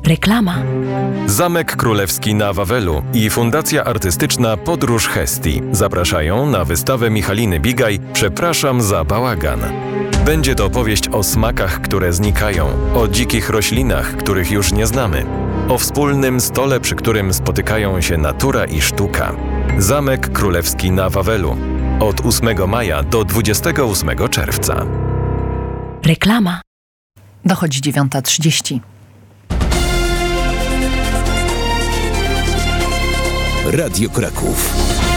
Reklama. Zamek Królewski na Wawelu i Fundacja Artystyczna Podróż Hestii zapraszają na wystawę Michaliny Bigaj „Przepraszam za bałagan”. Będzie to opowieść o smakach, które znikają, o dzikich roślinach, których już nie znamy, o wspólnym stole, przy którym spotykają się natura i sztuka. Zamek Królewski na Wawelu. Od 8 maja do 28 czerwca. Reklama. Dochodzi 9:30. Radio Kraków.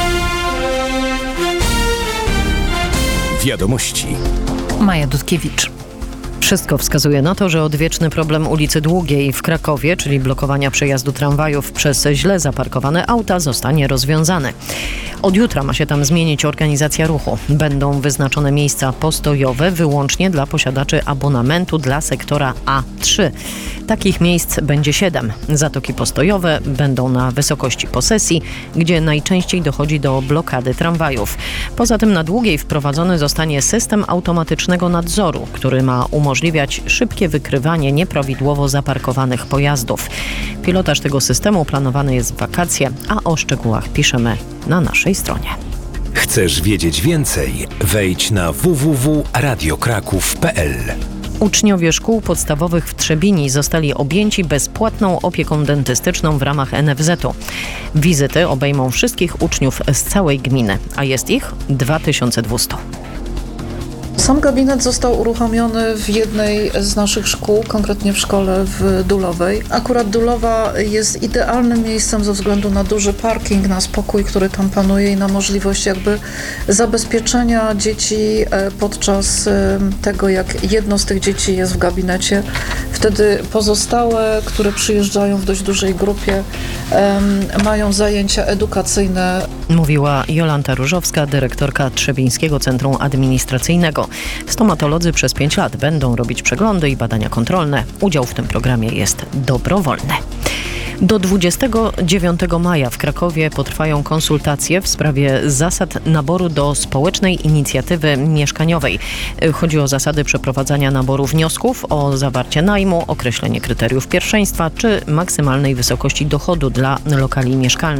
Wiadomości. Maja Dudkiewicz. Wszystko wskazuje na to, że odwieczny problem ulicy Długiej w Krakowie, czyli blokowania przejazdu tramwajów przez źle zaparkowane auta, zostanie rozwiązany. Od jutra ma się tam zmienić organizacja ruchu. Będą wyznaczone miejsca postojowe wyłącznie dla posiadaczy abonamentu dla sektora A3. Takich miejsc będzie 7. Zatoki postojowe będą na wysokości posesji, gdzie najczęściej dochodzi do blokady tramwajów. Poza tym na Długiej wprowadzony zostanie system automatycznego nadzoru, który ma umożliwiać szybkie wykrywanie nieprawidłowo zaparkowanych pojazdów. Pilotaż tego systemu planowany jest w wakacje, a o szczegółach piszemy na naszej stronie. Chcesz wiedzieć więcej? Wejdź na www.radiokraków.pl. Uczniowie szkół podstawowych w Trzebini zostali objęci bezpłatną opieką dentystyczną w ramach NFZ-u. Wizyty obejmą wszystkich uczniów z całej gminy, a jest ich 2200. Sam gabinet został uruchomiony w jednej z naszych szkół, konkretnie w szkole w Dulowej. Akurat Dulowa jest idealnym miejscem ze względu na duży parking, na spokój, który tam panuje i na możliwość zabezpieczenia dzieci podczas tego, jak jedno z tych dzieci jest w gabinecie. Wtedy pozostałe, które przyjeżdżają w dość dużej grupie, mają zajęcia edukacyjne. Mówiła Jolanta Różowska, dyrektorka Trzebińskiego Centrum Administracyjnego. Stomatolodzy przez 5 lat będą robić przeglądy i badania kontrolne. Udział w tym programie jest dobrowolny. Do 29 maja w Krakowie potrwają konsultacje w sprawie zasad naboru do społecznej inicjatywy mieszkaniowej. Chodzi o zasady przeprowadzania naboru wniosków o zawarcie najmu, określenie kryteriów pierwszeństwa czy maksymalnej wysokości dochodu dla lokali mieszkalnych.